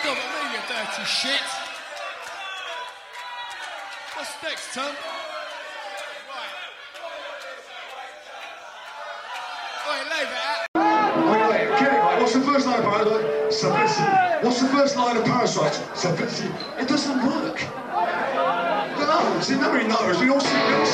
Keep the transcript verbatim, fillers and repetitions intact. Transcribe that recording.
Come at me, you dirty shit. What's next, Tom? Right. Oi, leave it out. Wait, wait, get it right. What's the first line of Parasite? Subversive. What's the first line of Parasite? Subversive. It doesn't work. No, see, nobody knows. We all sing.